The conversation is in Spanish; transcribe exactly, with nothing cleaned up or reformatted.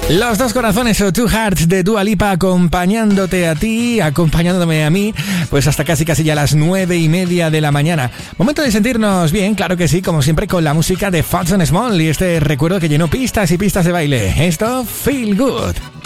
Los dos corazones o Two Hearts de Dua Lipa acompañándote a ti, acompañándome a mí, pues hasta casi casi ya las nueve y media de la mañana. Momento de sentirnos bien, claro que sí, como siempre con la música de Fats and Small y este recuerdo que llenó pistas y pistas de baile. Esto, Feel Good.